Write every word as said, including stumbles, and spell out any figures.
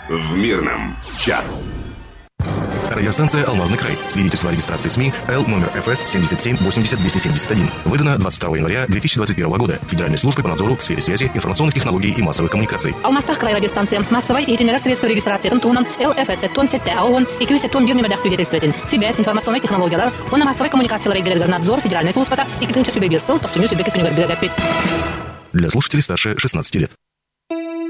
В Мирном час. Радиостанция «Алмазный край». Свидетельство о регистрации СМИ Л номер эф эс семьдесят семь восемьдесят двести семьдесят один. Выдано двадцать второго января две тысячи двадцать первого года Федеральной службой по надзору в сфере связи, информационных технологий и массовых коммуникаций. Алмастах край радиостанция. Массовой и средства регистрации Тунтуном Л эф эс тон сетте АОН и кюсе тон бирнемедах свидетельствователь. Связь, информационной технологиялар, он массовой коммуникациялар и надзор Федеральной службы и китынча сюбебирсыл, то суню сюбекис универбиргапит. Для слушателей старше шестнадцати лет.